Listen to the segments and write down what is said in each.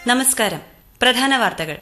നമസ്കാരം. പ്രധാന വാർത്തകൾ.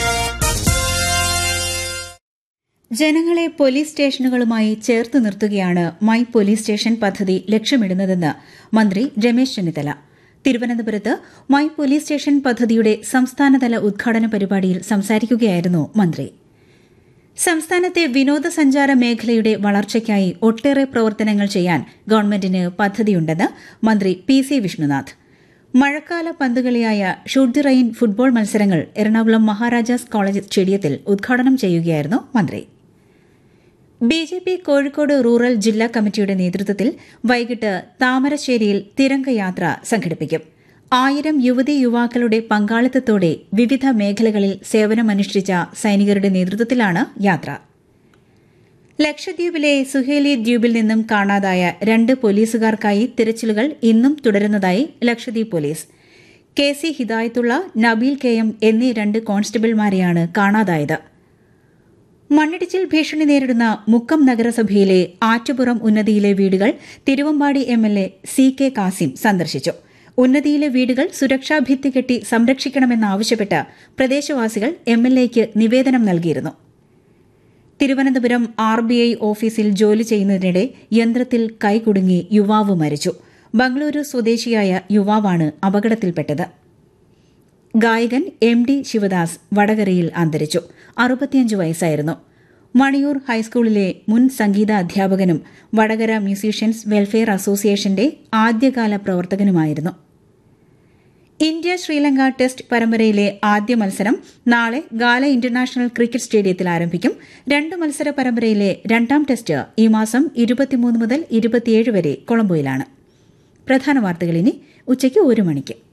ജനങ്ങളെ പോലീസ് സ്റ്റേഷനുകളുമായി ചേർത്ത് നിർത്തുകയാണ് മൈ പോലീസ് സ്റ്റേഷൻ പദ്ധതി ലക്ഷ്യമിടുന്നതെന്ന് മന്ത്രി രമേശ് ചെന്നിത്തല തിരുവനന്തപുരത്ത് മൈ പോലീസ് സ്റ്റേഷൻ പദ്ധതിയുടെ സംസ്ഥാനതല ഉദ്ഘാടന പരിപാടിയിൽ സംസാരിക്കുകയായിരുന്നു മന്ത്രി. സംസ്ഥാനത്തെ വിനോദസഞ്ചാര മേഖലയുടെ വളർച്ചയ്ക്കായി ഒട്ടേറെ പ്രവർത്തനങ്ങൾ ചെയ്യാൻ ഗവൺമെന്റിന് പദ്ധതിയുണ്ടെന്ന് മന്ത്രി PC വിഷ്ണുനാഥ്. മഴക്കാല പന്തുകളിയായ ഷൂട്ട് ദി റെയിൻ ഫുട്ബോൾ മത്സരങ്ങൾ എറണാകുളം മഹാരാജാസ് കോളേജ് സ്റ്റേഡിയത്തിൽ ഉദ്ഘാടനം ചെയ്യുകയായിരുന്നു മന്ത്രി. BJP കോഴിക്കോട് റൂറൽ ജില്ലാ കമ്മിറ്റിയുടെ നേതൃത്വത്തിൽ വൈകിട്ട് താമരശ്ശേരിയിൽ തിരംഗയാത്ര സംഘടിപ്പിക്കും. 1000 യുവതീ യുവാക്കളുടെ പങ്കാളിത്തത്തോടെ വിവിധ മേഖലകളിൽ സേവനമനുഷ്ഠിച്ച സൈനികരുടെ നേതൃത്വത്തിലാണ് യാത്ര. ലക്ഷദ്വീപിലെ സുഹേലി ദ്വീപിൽ നിന്നും കാണാതായ 2 പോലീസുകാർക്കായി തിരച്ചിലുകൾ ഇന്നും തുടരുന്നതായി Lakshadweep police. KC Hidayatullah, Nabeel KM എന്നീ 2 കോൺസ്റ്റബിൾമാരെയാണ് കാണാതായത്. മണ്ണിടിച്ചിൽ ഭീഷണി നേരിടുന്ന മുക്കം നഗരസഭയിലെ ആറ്റുപുറം ഉന്നതിയിലെ വീടുകൾ തിരുവമ്പാടി MLA CK കാസിം സന്ദർശിച്ചു. ഉന്നതിയിലെ വീടുകൾ സുരക്ഷാ ഭിത്തി കെട്ടി സംരക്ഷിക്കണമെന്നാവശ്യപ്പെട്ട് പ്രദേശവാസികൾ MLAയ്ക്ക് നിവേദനം നൽകിയിരുന്നു. തിരുവനന്തപുരം RBI ഓഫീസിൽ ജോലി ചെയ്യുന്നതിനിടെ യന്ത്രത്തിൽ കൈകുടുങ്ങി യുവാവ് മരിച്ചു. ബംഗളൂരു സ്വദേശിയായ യുവാവാണ് അപകടത്തിൽപ്പെട്ടത്. ഗായകൻ MD ശിവദാസ് വടകരയിൽ അന്തരിച്ചു. 65 വയസ്സായിരുന്നു. മണിയൂർ ഹൈസ്കൂളിലെ മുൻ സംഗീത അധ്യാപകനും വടകര മ്യൂസീഷ്യൻസ് വെൽഫെയർ അസോസിയേഷന്റെ ആദ്യകാല പ്രവർത്തകനുമായിരുന്നു. ഇന്ത്യ ശ്രീലങ്ക ടെസ്റ്റ് പരമ്പരയിലെ ആദ്യ മത്സരം നാളെ ഗാല ഇന്റർനാഷണൽ ക്രിക്കറ്റ് സ്റ്റേഡിയത്തിൽ ആരംഭിക്കും. 2 മത്സര പരമ്പരയിലെ 2ാം ടെസ്റ്റ് ഈ മാസം 23 മുതൽ 27 വരെ കൊളംബോയിലാണ്. പ്രധാന വാർത്തകൾ ഇനി ഉച്ചയ്ക്ക് 1 മണിക്ക്.